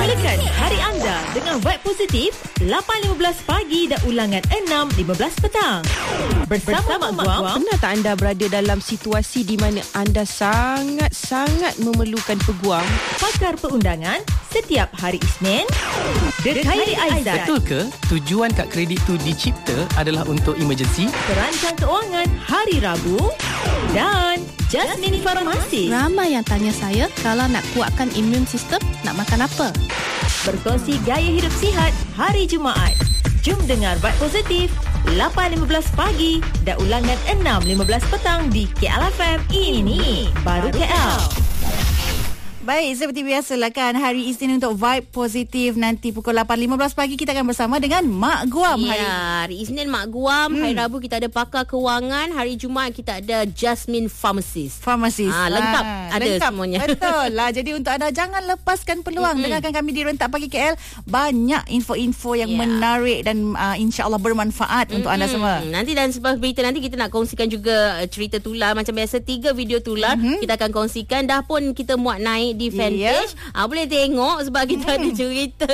Mulakan hari anda dengan vibe positif 8.15 pagi dan ulangan 6.15 petang. Bersama Mak Guam. Pernah tak anda berada dalam situasi di mana anda sangat-sangat memerlukan peguam? Pakar perundangan setiap hari Isnin. Khairi Aizat. Betul ke tujuan kad kredit tu dicipta adalah untuk emergency? Perancang kewangan hari Rabu. Dan Jasmine Farmasi. Ramai yang tanya saya, kalau nak kuatkan imun sistem, nak makan apa? Berkongsi gaya hidup sihat hari Jumaat. Jom dengar Vibe Positif 8.15 pagi dan ulangan 6.15 petang di KLFM. Ini baru KL. Baik, seperti biasalah kan, hari Isnin untuk Vibe Positif. Nanti pukul 8.15 pagi kita akan bersama dengan Mak Guam. Hari Isnin Mak Guam, hari Rabu kita ada pakar kewangan, hari Jumaat kita ada Jasmine Pharmacist. Lengkap ada semuanya. Betul lah. Jadi untuk anda jangan lepaskan peluang. Dengarkan kami di Rentak Pagi KL. Banyak info-info yang menarik dan insya-Allah bermanfaat untuk anda semua. Nanti dan sebab berita nanti kita nak kongsikan juga cerita tular. Macam biasa 3 video tular kita akan kongsikan. Dah pun kita muat naik di fanpage. Boleh tengok sebab kita ada cerita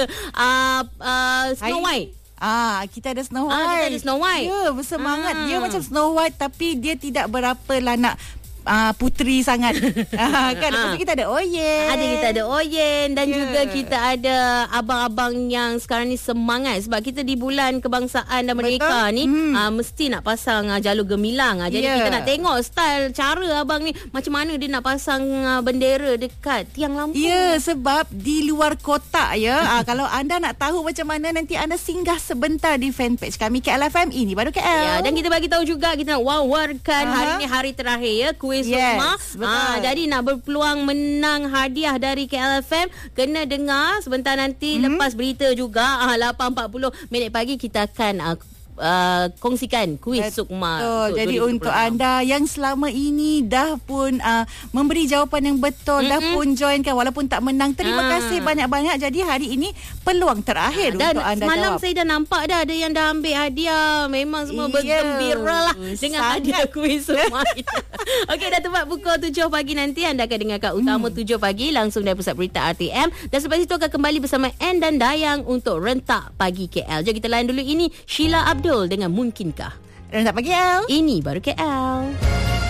Snow White. Kita ada Snow White. Kita ada Snow White. Ya, bersemangat. Dia macam Snow White tapi dia tidak berapa lah nak puteri sangat. Kan lepas kita ada Oyen. Kita ada Oyen dan juga kita ada abang-abang yang sekarang ni semangat sebab kita di bulan kebangsaan dan merdeka ni mesti nak pasang jalur gemilang. Jadi kita nak tengok style cara abang ni macam mana dia nak pasang bendera dekat tiang lampu. Ya, sebab di luar kotak kalau anda nak tahu macam mana, nanti anda singgah sebentar di fanpage kami KLFM. Ini baru KL. Dan kita bagi tahu juga kita nak wawarkan hari ni hari terakhir kuis Sukma. Jadi nak berpeluang menang hadiah dari KLFM, kena dengar sebentar nanti lepas berita juga 8.40 minit pagi kita akan kongsikan kuis Sukma. Jadi untuk anda yang selama ini dah pun memberi jawapan yang betul, dah pun join kan walaupun tak menang, terima kasih banyak-banyak. Jadi hari ini peluang terakhir dan untuk anda semalam jawab. saya dah nampak dah ada yang dah ambil hadiah. Memang semua bergembira lah dengan hadiah kuis Sukma kita. Okey, dah tepat pukul 7 pagi nanti anda akan dengarkan Utama 7 pagi langsung dari Pusat Berita RTM. Dan selepas itu akan kembali bersama Ann dan Dayang untuk Rentak Pagi KL. Jom kita layan dulu, ini Sheila Abdul dengan Mungkinkah. Rentak Pagi KL. Ini baru KL.